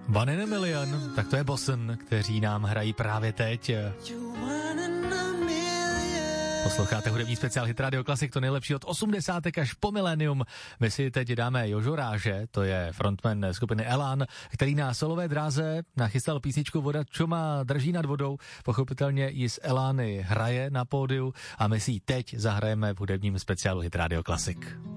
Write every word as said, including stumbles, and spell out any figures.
One in a Million, tak to je Boston, kteří nám hrají právě teď. Posloucháte hudební speciál Hit Radio Classic, to nejlepší od osmdesátek až po milénium. My si teď dáme Jožo Ráže, to je frontman skupiny Elan, který na solové dráze nachystal písničku Voda, čo má drží nad vodou. Pochopitelně ji z Elány hraje na pódiu a my si ji teď zahrajeme v hudebním speciálu Hit Radio Classic.